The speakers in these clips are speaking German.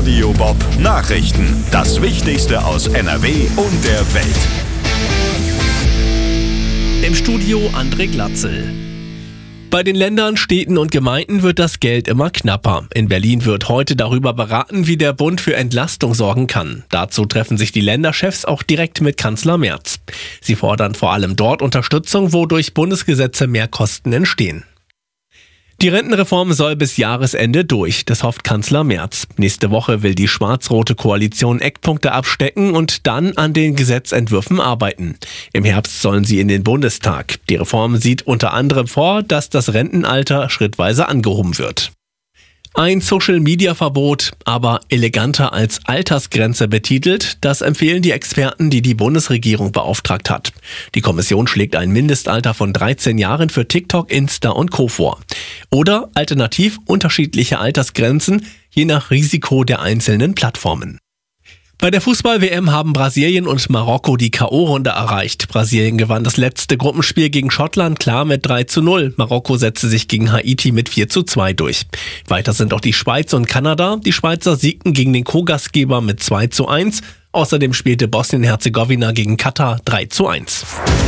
Radio Bob Nachrichten. Das Wichtigste aus NRW und der Welt. Im Studio André Glatzel. Bei den Ländern, Städten und Gemeinden wird das Geld immer knapper. In Berlin wird heute darüber beraten, wie der Bund für Entlastung sorgen kann. Dazu treffen sich die Länderchefs auch direkt mit Kanzler Merz. Sie fordern vor allem dort Unterstützung, wo durch Bundesgesetze mehr Kosten entstehen. Die Rentenreform soll bis Jahresende durch, das hofft Kanzler Merz. Nächste Woche will die schwarz-rote Koalition Eckpunkte abstecken und dann an den Gesetzentwürfen arbeiten. Im Herbst sollen sie in den Bundestag. Die Reform sieht unter anderem vor, dass das Rentenalter schrittweise angehoben wird. Ein Social-Media-Verbot, aber eleganter als Altersgrenze betitelt, das empfehlen die Experten, die die Bundesregierung beauftragt hat. Die Kommission schlägt ein Mindestalter von 13 Jahren für TikTok, Insta und Co. vor. Oder alternativ unterschiedliche Altersgrenzen, je nach Risiko der einzelnen Plattformen. Bei der Fußball-WM haben Brasilien und Marokko die K.O.-Runde erreicht. Brasilien gewann das letzte Gruppenspiel gegen Schottland klar mit 3:0. Marokko setzte sich gegen Haiti mit 4:2 durch. Weiter sind auch die Schweiz und Kanada. Die Schweizer siegten gegen den Co-Gastgeber mit 2:1. Außerdem spielte Bosnien-Herzegowina gegen Katar 3:1.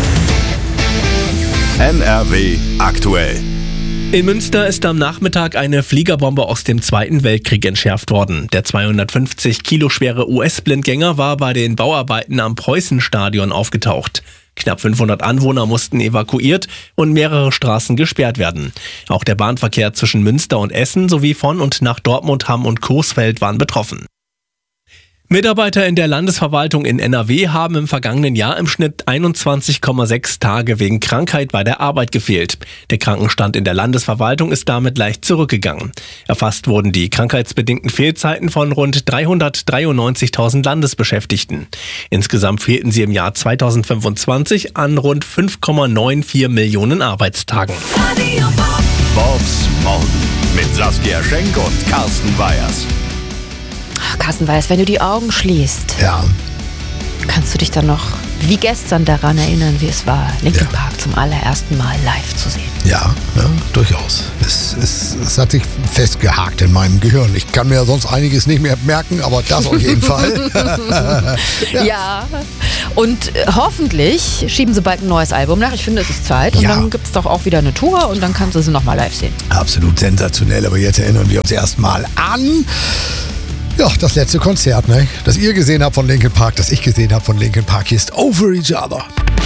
NRW aktuell. In Münster ist am Nachmittag eine Fliegerbombe aus dem Zweiten Weltkrieg entschärft worden. Der 250 Kilo schwere US-Blindgänger war bei den Bauarbeiten am Preußenstadion aufgetaucht. Knapp 500 Anwohner mussten evakuiert und mehrere Straßen gesperrt werden. Auch der Bahnverkehr zwischen Münster und Essen sowie von und nach Dortmund, Hamm und Coesfeld waren betroffen. Mitarbeiter in der Landesverwaltung in NRW haben im vergangenen Jahr im Schnitt 21,6 Tage wegen Krankheit bei der Arbeit gefehlt. Der Krankenstand in der Landesverwaltung ist damit leicht zurückgegangen. Erfasst wurden die krankheitsbedingten Fehlzeiten von rund 393.000 Landesbeschäftigten. Insgesamt fehlten sie im Jahr 2025 an rund 5,94 Millionen Arbeitstagen. Bobs Morgen mit Saskia Schenk und Carsten Weyers. Carsten Weyers, wenn du die Augen schließt, Ja, kannst du dich dann noch wie gestern daran erinnern, wie es war, Linkin Park zum allerersten Mal live zu sehen? ja, durchaus. Es hat sich festgehakt in meinem Gehirn. Ich kann mir sonst einiges nicht mehr merken, aber das auf jeden Fall. Ja, und hoffentlich schieben sie bald ein neues Album nach. Ich finde, es ist Zeit. Und Ja. dann gibt es doch auch wieder eine Tour und dann kannst du sie nochmal live sehen. Absolut sensationell, aber jetzt erinnern wir uns erstmal an das letzte Konzert, ne? Das ihr gesehen habt von Linkin Park, das ich gesehen habe von Linkin Park. Hier ist Over Each Other.